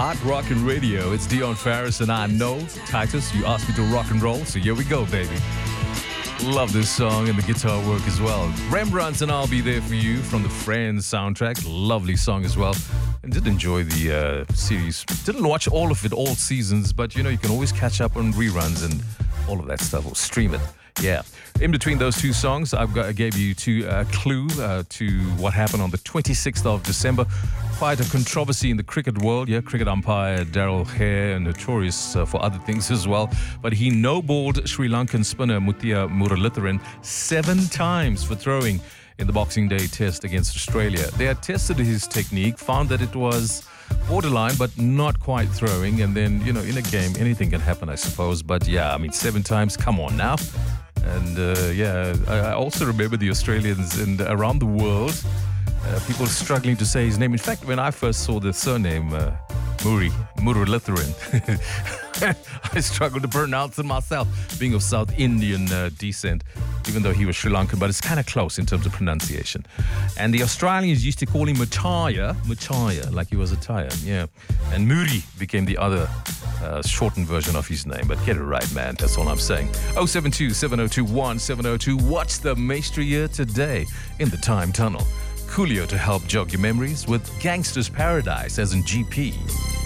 Hot Rockin' Radio. It's Dion Farris, and I know, Titus, you asked me to rock and roll, so here we go, baby. Love this song and the guitar work as well. Rembrandt and I'll Be There For You from the Friends soundtrack. Lovely song as well. And did enjoy the series. Didn't watch all of it, all seasons, but you know, you can always catch up on reruns and all of that stuff, or stream it. Yeah. In between those two songs, I gave you a clue to what happened on the 26th of December. Quite a controversy in the cricket world. Yeah, cricket umpire Daryl Hare, notorious for other things as well. But he no-balled Sri Lankan spinner Muttiah Muralitharan 7 times for throwing in the Boxing Day test against Australia. They had tested his technique, found that it was borderline, but not quite throwing. And then, you know, in a game, anything can happen, I suppose. But yeah, I mean, 7 times, come on now. And I also remember the Australians and around the world, people struggling to say his name. In fact, when I first saw the surname, Muralitharan, I struggled to pronounce it myself, being of South Indian descent, even though he was Sri Lankan, but it's kind of close in terms of pronunciation. And the Australians used to call him Muttiah, like he was a tire, yeah. And Muri became the other shortened version of his name, but get it right, man. That's all I'm saying. 072 702 1702. What's the maestri year today in the time tunnel? Coolio to help jog your memories with Gangster's Paradise, as in GP.